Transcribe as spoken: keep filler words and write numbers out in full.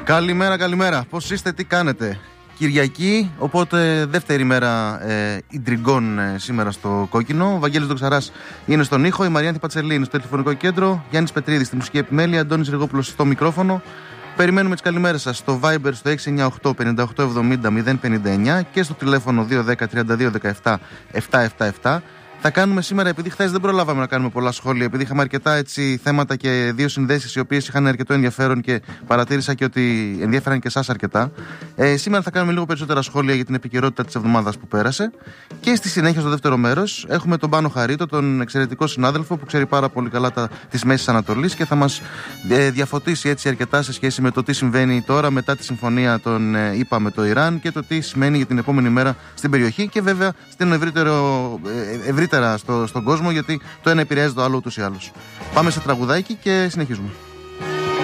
Καλημέρα, καλημέρα. Πώς είστε, τι κάνετε? Κυριακή, οπότε δεύτερη μέρα ε, ιντριγκών ε, σήμερα στο κόκκινο. Ο Βαγγέλης Δοξαράς είναι στον ήχο, η Μαριάνθη Πατσελή είναι στο τηλεφωνικό κέντρο, Γιάννης Πετρίδης στη μουσική επιμέλεια, Αντώνης Ριγόπουλος στο μικρόφωνο. Περιμένουμε τις καλημέρες σας στο Viber στο έξι εννιά οκτώ πέντε οκτώ εβδομήντα μηδέν πενήντα εννιά και στο τηλέφωνο δύο ένα μηδέν τριάντα δύο δεκαεπτά επτακόσια εβδομήντα επτά. Θα κάνουμε σήμερα, επειδή χθες δεν προλάβαμε να κάνουμε πολλά σχόλια, επειδή είχαμε αρκετά έτσι, θέματα και δύο συνδέσεις οι οποίες είχαν αρκετό ενδιαφέρον και παρατήρησα και ότι ενδιαφέραν και εσάς αρκετά. Ε, σήμερα θα κάνουμε λίγο περισσότερα σχόλια για την επικαιρότητα της εβδομάδας που πέρασε. Και στη συνέχεια, στο δεύτερο μέρος, έχουμε τον Πάνο Χαρίτο, τον εξαιρετικό συνάδελφο που ξέρει πάρα πολύ καλά τα, της Μέσης Ανατολής και θα μας ε, διαφωτίσει έτσι αρκετά σε σχέση με το τι συμβαίνει τώρα μετά τη συμφωνία των ε, ΗΠΑ με το Ιράν και το τι σημαίνει για την επόμενη μέρα στην περιοχή και βέβαια στην ευρύτερο. Ε, ευρύτερο Στο, στον κόσμο, γιατί το ένα επηρεάζει το άλλο ούτως ή άλλως. Πάμε σε τραγουδάκι και συνεχίζουμε.